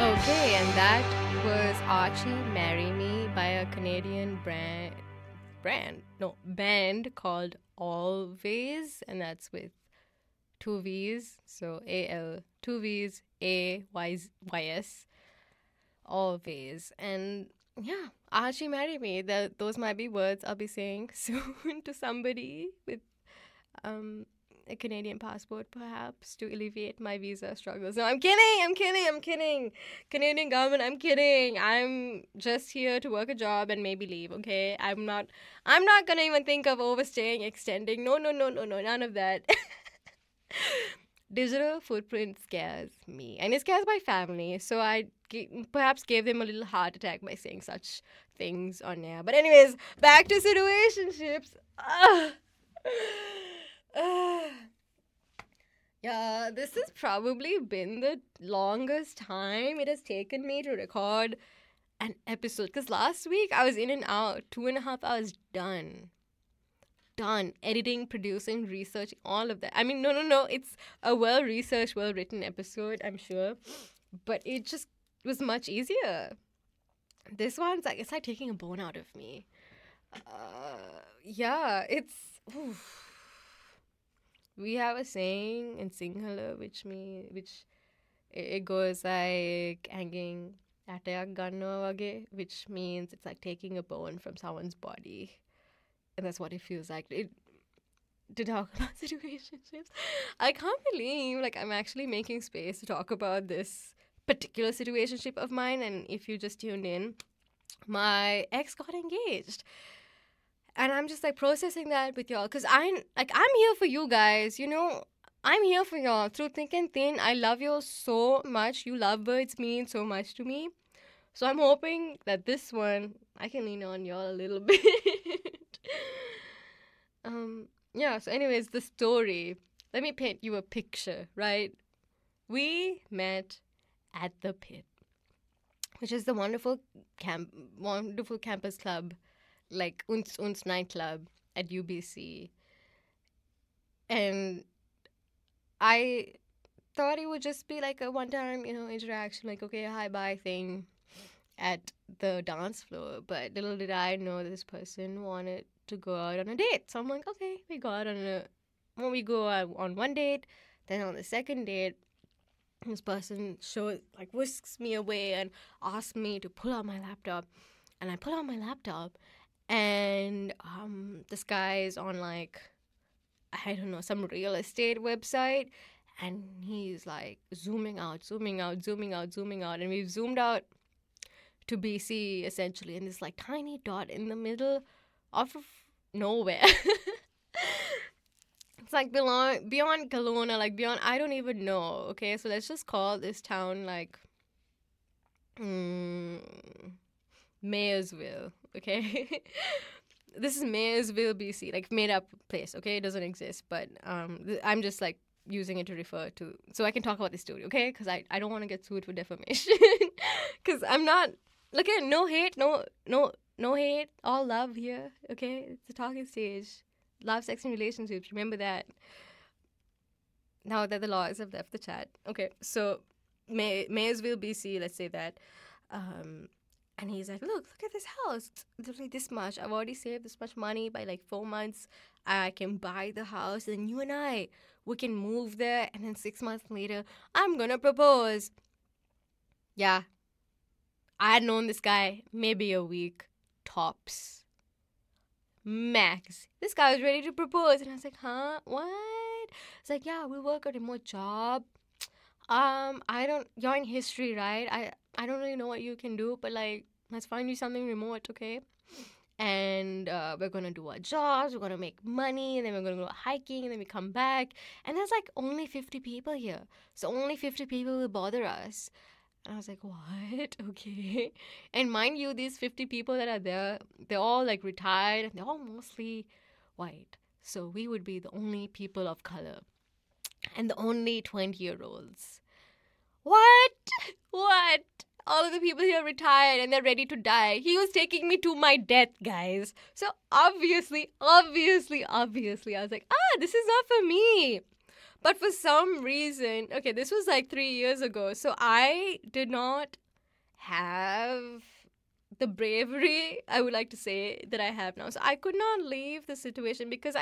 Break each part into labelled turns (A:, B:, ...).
A: Okay, and that was Archie Marry Me by a Canadian band called Always, and that's with two V's, so AL, two V's, AYS, Always. And yeah, Archie Marry Me, those might be words I'll be saying soon to somebody with um a Canadian passport, perhaps, to alleviate my visa struggles. No, I'm kidding. Canadian government, I'm kidding. I'm just here to work a job and maybe leave, okay? I'm not gonna even think of overstaying, extending. No, none of that. Digital footprint scares me, and it scares my family, so perhaps gave them a little heart attack by saying such things on air. But anyways, back to situationships. Yeah, this has probably been the longest time it has taken me to record an episode. Because last week I was in and out, 2.5 hours done. Done. Editing, producing, researching, all of that. I mean, no. It's a well researched, well written episode, I'm sure. But it just was much easier. This one's like, it's like taking a bone out of me. Yeah, it's. Oof. We have a saying in Sinhala which it goes like hanging atayak gannawa wage, which means it's like taking a bone from someone's body, and that's what it feels like. To talk about situationships, I can't believe like I'm actually making space to talk about this particular situationship of mine. And if you just tuned in, my ex got engaged. And I'm just like processing that with y'all, because I'm here for you guys, I'm here for y'all through thick and thin. I love y'all so much. You lovebirds mean so much to me. So I'm hoping that this one I can lean on y'all a little bit. Yeah, so anyways, the story. Let me paint you a picture, right? We met at the Pit, which is the wonderful campus club, like Uns nightclub at UBC. And I thought it would just be like a one-time, interaction, like, okay, hi, bye thing at the dance floor. But little did I know this person wanted to go out on a date. So I'm like, okay, we go out we go out on one date, then on the second date, this person whisks me away and asks me to pull out my laptop. And I pull out my laptop, and this guy is on like, I don't know, some real estate website, and he's like zooming out, and we've zoomed out to BC essentially, and this like tiny dot in the middle of nowhere. It's like beyond Kelowna, like beyond, I don't even know. Okay, so let's just call this town like Mayersville. Okay. This is Mayersville, BC, like made up place, okay? It doesn't exist, but I'm just like using it to refer to, so I can talk about this story, okay? Because I don't want to get sued for defamation. Because I'm not, look at, no hate, no hate, all love here, okay? It's a talking stage. Love, sex, and relationships, remember that. Now that the laws have left the chat. Okay, so Mayersville, BC, let's say that. And he's like, look at this house. It's literally this much. I've already saved this much money by like 4 months. I can buy the house. And you and we can move there. And then 6 months later, I'm going to propose. Yeah. I had known this guy maybe a week, tops. Max. This guy was ready to propose. And I was like, huh? What? It's like, yeah, we'll work a remote job. You're in history, right? I don't really know what you can do, but like, let's find you something remote, okay? And we're gonna do our jobs, we're gonna make money, and then we're gonna go hiking, and then we come back. And there's like only 50 people here. So only 50 people will bother us. And I was like, what? Okay. And mind you, these 50 people that are there, they're all like retired, and they're all mostly white. So we would be the only people of color. And the only 20-year-olds. What? All of the people here are retired and they're ready to die. He was taking me to my death, guys. So obviously, I was like, this is not for me. But for some reason, okay, this was like 3 years ago. So I did not have the bravery, I would like to say, that I have now. So I could not leave the situation because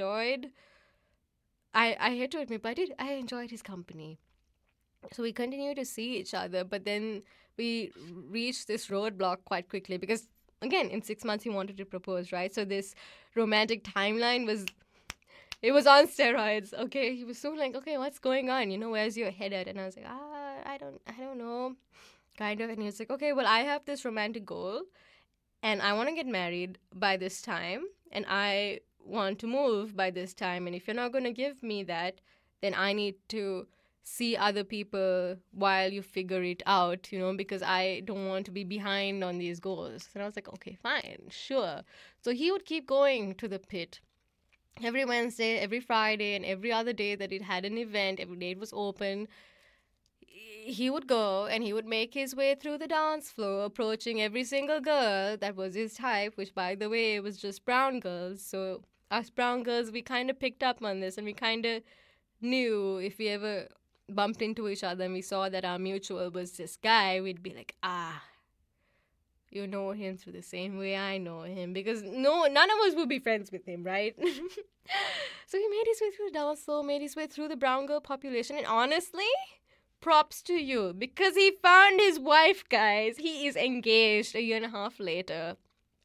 A: I hate to admit, but I enjoyed his company. So we continued to see each other, but then we reached this roadblock quite quickly because, again, in 6 months he wanted to propose, right? So this romantic timeline was on steroids. Okay, he was so like, okay, what's going on? Where's your head at? And I was like, I don't know, kind of. And he was like, okay, well, I have this romantic goal, and I want to get married by this time, and I want to move by this time. And if you're not going to give me that, then I need to see other people while you figure it out, because I don't want to be behind on these goals. And I was like, okay, fine, sure. So he would keep going to the pit every Wednesday, every Friday, and every other day that it had an event, every day it was open. He would go and he would make his way through the dance floor, approaching every single girl that was his type, which, by the way, was just brown girls. So us brown girls, we kind of picked up on this, and we kind of knew if we ever bumped into each other and we saw that our mutual was this guy, we'd be like, you know him through the same way I know him, because none of us would be friends with him, right? So he made his way through the dance floor, made his way through the brown girl population, and honestly, props to you, because he found his wife, guys. He is engaged a year and a half later.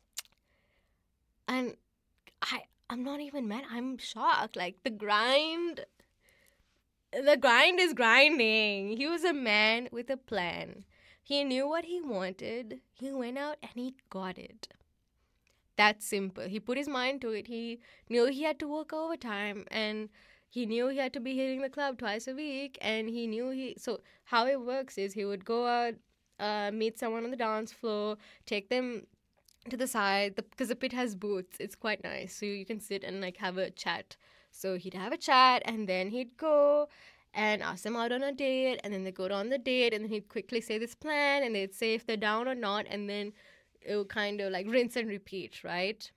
A: And I'm not even mad. I'm shocked. Like, the grind is grinding. He was a man with a plan. He knew what he wanted. He went out and he got it. That's simple. He put his mind to it. He knew he had to work overtime, and he knew he had to be hitting the club twice a week, and he knew so how it works is he would go out, meet someone on the dance floor, take them to the side, because the pit has booths. It's quite nice. So you can sit and like have a chat. So he'd have a chat, and then he'd go and ask them out on a date, and then they go on the date, and then he'd quickly say this plan, and they'd say if they're down or not, and then it would kind of like rinse and repeat, right?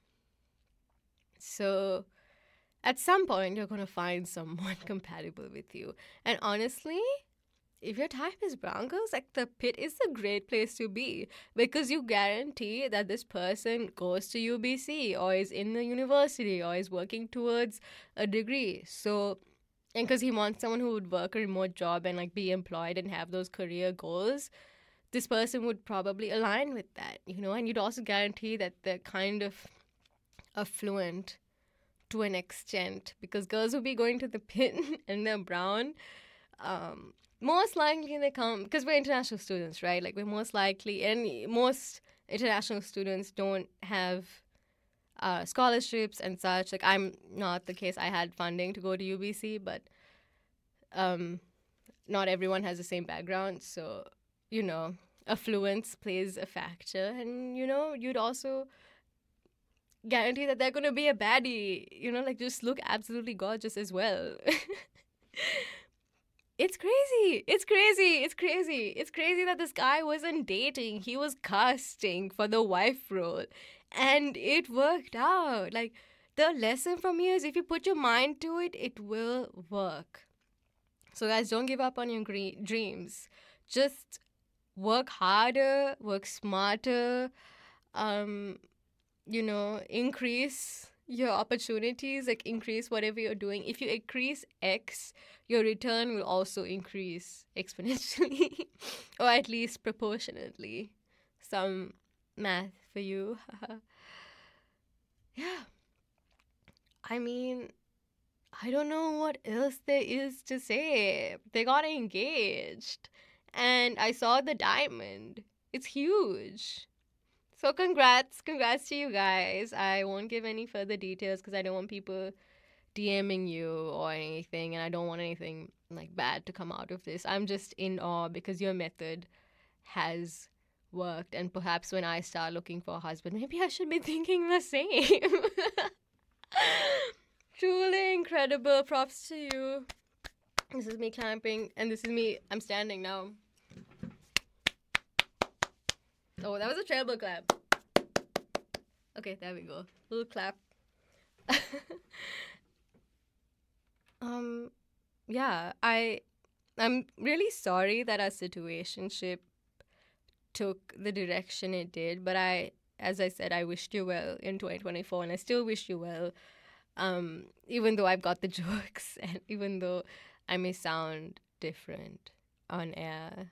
A: So at some point, you're going to find someone compatible with you. And honestly, if your type is brown girls, like, the pit is a great place to be, because you guarantee that this person goes to UBC or is in the university or is working towards a degree. So, and because he wants someone who would work a remote job and like be employed and have those career goals, this person would probably align with that, and you'd also guarantee that they're kind of affluent to an extent, because girls will be going to the pit and they're brown. Most likely they come, because we're international students, right? Like, we're most likely, and most international students don't have scholarships and such. Like, I'm not the case. I had funding to go to UBC, but not everyone has the same background. So, affluence plays a factor. And, you'd also guarantee that they're going to be a baddie, like, just look absolutely gorgeous as well. It's crazy. It's crazy. It's crazy. It's crazy that this guy wasn't dating. He was casting for the wife role. And it worked out. Like, the lesson from here is, if you put your mind to it, it will work. So, guys, don't give up on your dreams. Just work harder, work smarter, increase your opportunities, like, increase whatever you're doing. If you increase X, your return will also increase exponentially, or at least proportionately. Some math for you. Yeah. I mean, I don't know what else there is to say. They got engaged, and I saw the diamond. It's huge. So congrats to you guys. I won't give any further details because I don't want people DMing you or anything, and I don't want anything like bad to come out of this. I'm just in awe because your method has worked, and perhaps when I start looking for a husband, maybe I should be thinking the same. Truly incredible. Props to you. This is me clapping, and this is me. I'm standing now. Oh, that was a treble clap. Okay, there we go. Little clap. yeah, I'm really sorry that our situationship took the direction it did, but as I said, I wished you well in 2024, and I still wish you well. Even though I've got the jokes, and even though I may sound different on air,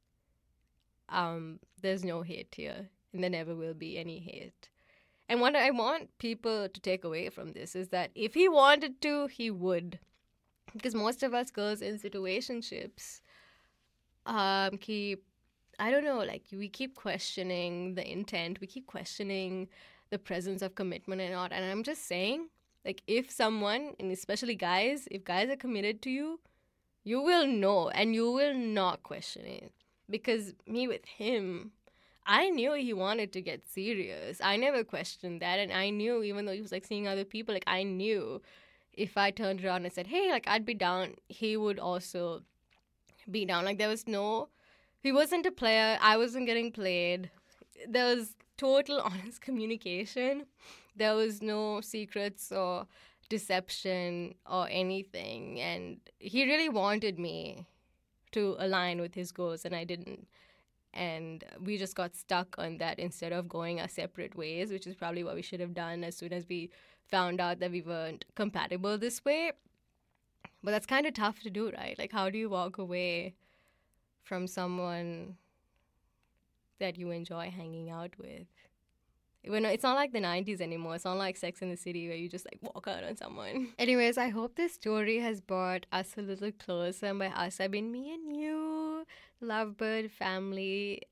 A: there's no hate here, and there never will be any hate. And what I want people to take away from this is that if he wanted to, he would. Because most of us girls in situationships keep, I don't know, like we keep questioning the intent, we keep questioning the presence of commitment and not. And I'm just saying, like, if someone, and especially guys, if guys are committed to you, you will know and you will not question it. Because me with him, I knew he wanted to get serious. I never questioned that. And I knew, even though he was like seeing other people, like, I knew if I turned around and said, hey, like, I'd be down, he would also be down. Like, there was no, he wasn't a player. I wasn't getting played. There was total honest communication. There was no secrets or deception or anything. And he really wanted me to align with his goals, and I didn't. And we just got stuck on that instead of going our separate ways, which is probably what we should have done as soon as we found out that we weren't compatible this way. But that's kind of tough to do, right? Like, how do you walk away from someone that you enjoy hanging out with? When it's not like the 90s anymore. It's not like Sex in the City where you just like walk out on someone. Anyways, I hope this story has brought us a little closer. And by us, I mean me and you, Lovebird family.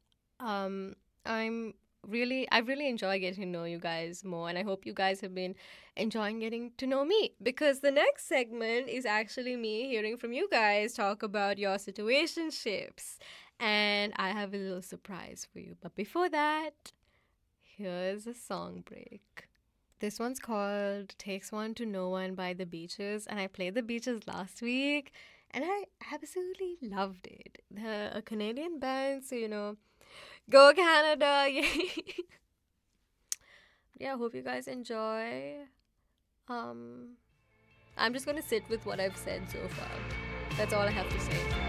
A: I really enjoy getting to know you guys more, and I hope you guys have been enjoying getting to know me, because the next segment is actually me hearing from you guys talk about your situationships, and I have a little surprise for you. But before that, here's a song break. This one's called Takes One to Know One by The Beaches, and I played The Beaches last week, and I absolutely loved it. They're a Canadian band, so go Canada! Yeah, hope you guys enjoy. I'm just gonna sit with what I've said so far. That's all I have to say.